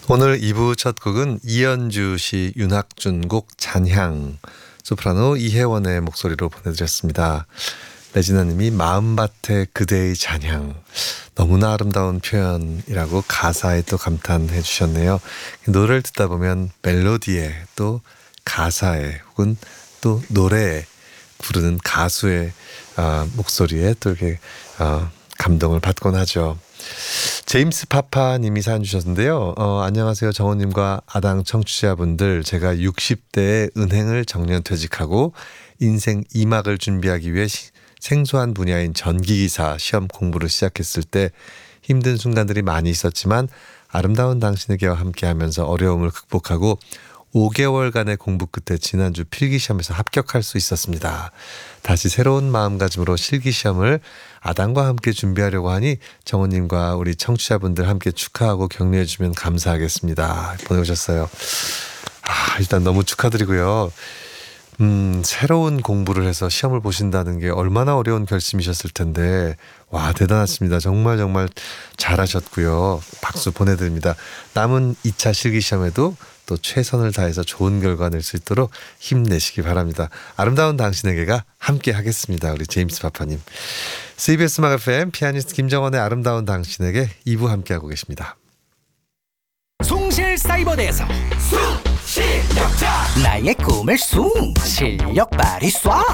오늘 2부 첫 곡은 이연주 씨 윤학준 곡 잔향, 소프라노 이혜원의 목소리로 보내드렸습니다. 레지나님이 마음밭에 그대의 잔향, 너무나 아름다운 표현이라고 가사에 또 감탄해 주셨네요. 노래를 듣다 보면 멜로디에 또 가사에 혹은 또 노래에 부르는 가수의 목소리에 또 이렇게 감동을 받곤 하죠. 제임스 파파님이 사연 주셨는데요. 안녕하세요. 정호님과 아당 청취자분들. 제가 60대에 은행을 정년퇴직하고 인생 2막을 준비하기 위해 생소한 분야인 전기기사 시험 공부를 시작했을 때 힘든 순간들이 많이 있었지만 아름다운 당신에게와 함께하면서 어려움을 극복하고 5개월간의 공부 끝에 지난주 필기시험에서 합격할 수 있었습니다. 다시 새로운 마음가짐으로 실기시험을 아당과 함께 준비하려고 하니 정호님과 우리 청취자분들 함께 축하하고 격려해 주면 감사하겠습니다. 보내오셨어요. 일단 너무 축하드리고요. 새로운 공부를 해서 시험을 보신다는 게 얼마나 어려운 결심이셨을 텐데, 와, 대단하십니다. 정말 정말 잘하셨고요. 박수 보내드립니다. 남은 2차 실기시험에도 또 최선을 다해서 좋은 결과 낼 수 있도록 힘내시기 바랍니다. 아름다운 당신에게가 함께 하겠습니다. 우리 제임스 파파님. CBS 음악 FM 피아니스트 김정원의 아름다운 당신에게 2부 함께하고 계십니다. 숭실사이버대에서 숭실력자 나의 꿈을 숭 실력 발휘 쏴